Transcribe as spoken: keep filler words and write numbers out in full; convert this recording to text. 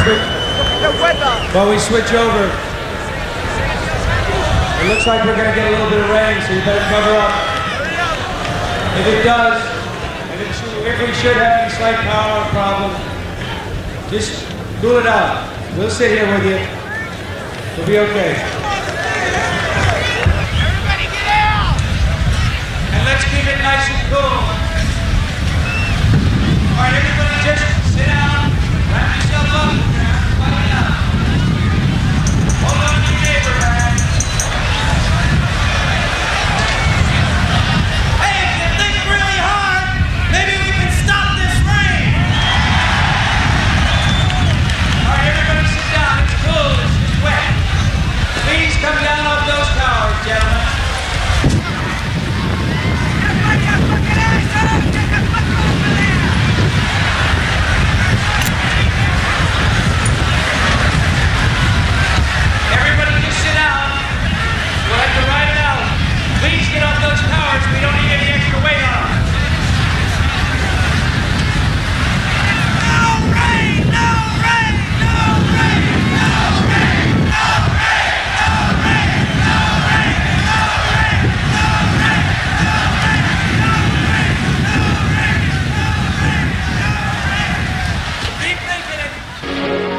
switch, while we switch over, it looks like we're going to get a little bit of rain, so you better cover up. If it does, and it should, if we should have any slight power problem, just cool it out. We'll sit here with you. We'll be okay.